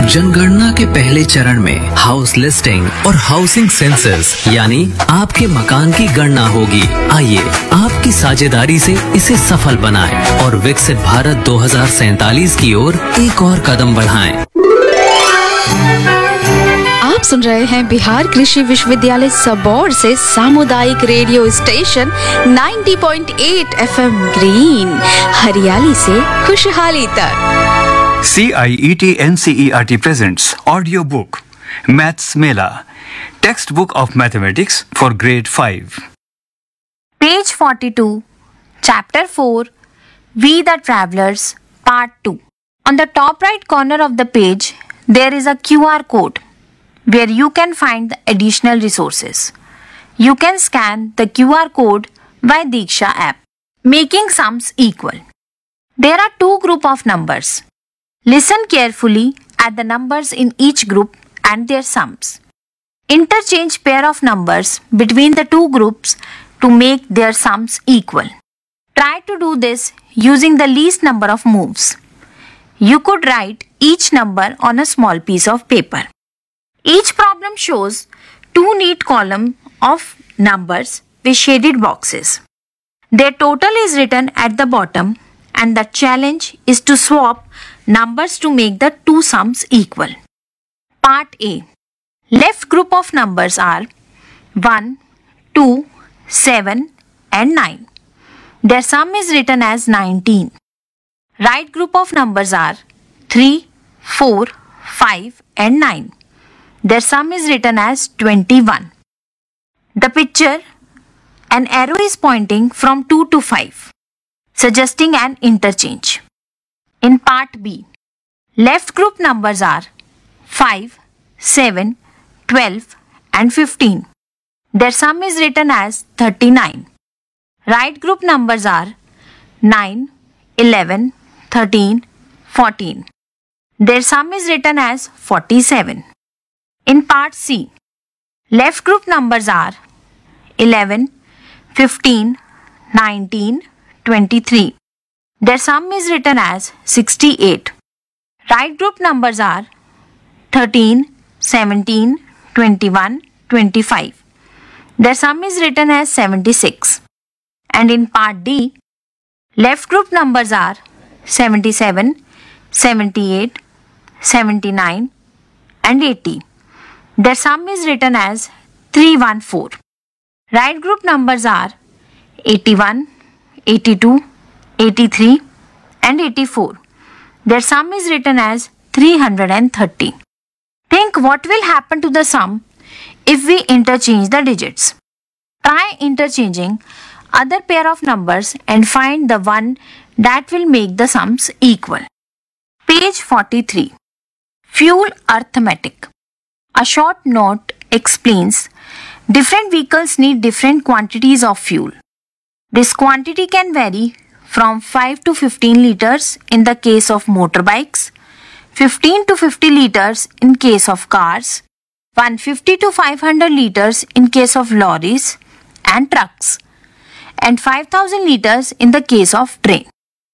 जनगणना के पहले चरण में हाउस लिस्टिंग और हाउसिंग सेंसस यानी आपके मकान की गणना होगी। आइए आपकी साझेदारी से इसे सफल बनाएं और विकसित भारत 2047 की ओर एक और कदम बढ़ाएं। आप सुन रहे हैं बिहार कृषि विश्वविद्यालय सबौर से सामुदायिक रेडियो स्टेशन 90.8 FM ग्रीन, हरियाली से खुशहाली तक। CIET NCERT presents audiobook Maths Mela, textbook of mathematics for grade 5. Page 42, Chapter 4, We the Travelers, Part 2. On the top right corner of the page, there is a QR code where you can find the additional resources. You can scan the QR code by Diksha app, making sums equal. There are two groups of numbers. Listen carefully at the numbers in each group and their sums. Interchange pair of numbers between the two groups to make their sums equal. Try to do this using the least number of moves. You could write each number on a small piece of paper. Each problem shows two neat columns of numbers with shaded boxes. Their total is written at the bottom, and the challenge is to swap numbers to make the two sums equal. Part A. Left group of numbers are 1, 2, 7 and 9. Their sum is written as 19. Right group of numbers are 3, 4, 5 and 9. Their sum is written as 21. The picture, an arrow is pointing from 2 to 5, suggesting an interchange. In Part B, left group numbers are 5, 7, 12 and 15. Their sum is written as 39. Right group numbers are 9, 11, 13, 14. Their sum is written as 47. In Part C, left group numbers are 11, 15, 19, 23. Their sum is written as 68. Right group numbers are 13, 17, 21, 25. Their sum is written as 76. And in Part D, left group numbers are 77, 78, 79 and 80. Their sum is written as 314. Right group numbers are 81, 82, 83 and 84. Their sum is written as 330. Think what will happen to the sum if we interchange the digits. Try interchanging other pair of numbers and find the one that will make the sums equal. Page 43. Fuel arithmetic. A short note explains different vehicles need different quantities of fuel. This quantity can vary from 5 to 15 liters in the case of motorbikes, 15 to 50 liters in case of cars, 150 to 500 liters in case of lorries and trucks, and 5000 liters in the case of train.